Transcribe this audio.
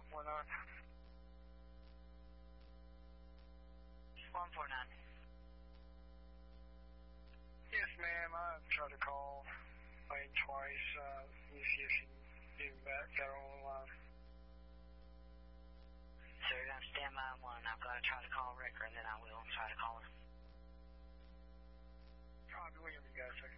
149. 149. Yes, ma'am. I tried to call Lane twice. Let me see if you can get her on the line. So you're going to stand by on 1. I've got to try to call Ricker, and then I will try to call her. I'll be waiting for you guys a second.